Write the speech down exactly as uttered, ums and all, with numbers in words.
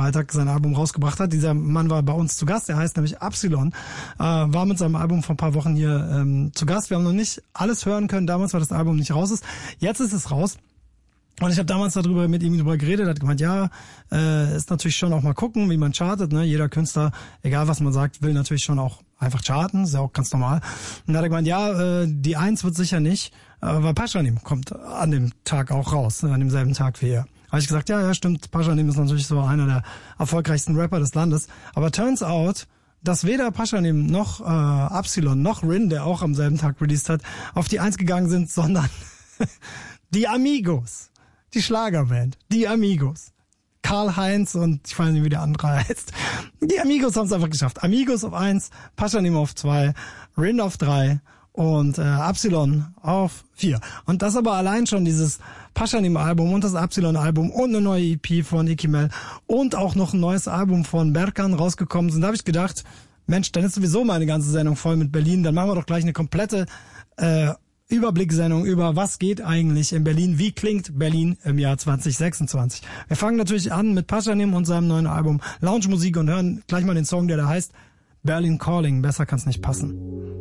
Freitag sein Album rausgebracht hat. Dieser Mann war bei uns zu Gast, er heißt nämlich Absilon, äh, war mit seinem Album vor ein paar Wochen hier ähm, zu Gast. Wir haben noch nicht alles hören können, damals, weil das Album nicht raus ist. Jetzt ist es raus. Und ich habe damals darüber mit ihm drüber geredet, hat gemeint, ja, äh, ist natürlich schon auch mal gucken, wie man chartet, ne? Jeder Künstler, egal was man sagt, will natürlich schon auch einfach charten, ist ja auch ganz normal. Und dann hat er gemeint, ja, äh, die Eins wird sicher nicht, äh, weil Pashanim kommt an dem Tag auch raus, ne? An demselben Tag wie er. Habe ich gesagt, ja, ja, stimmt, Pashanim ist natürlich so einer der erfolgreichsten Rapper des Landes, aber turns out, dass weder Pashanim noch äh, Absilon noch Rin, der auch am selben Tag released hat, auf die Eins gegangen sind, sondern die Amigos. Die Schlagerband, die Amigos. Karl-Heinz und ich weiß nicht, wie der andere heißt. Die Amigos haben es einfach geschafft. Amigos auf eins, Pashanim auf zwei, Rin auf drei und äh, Absilon auf vier. Und das aber allein schon dieses Pashanim-Album und das Absilon-Album und eine neue E P von Ikimel und auch noch ein neues Album von Berkan rausgekommen sind. Da habe ich gedacht, Mensch, dann ist sowieso meine ganze Sendung voll mit Berlin. Dann machen wir doch gleich eine komplette äh, Überblicksendung über was geht eigentlich in Berlin, wie klingt Berlin im Jahr zwanzig sechsundzwanzig. Wir fangen natürlich an mit Pashanim und seinem neuen Album Lounge Musik und hören gleich mal den Song, der da heißt Berlin Calling. Besser kann's nicht passen.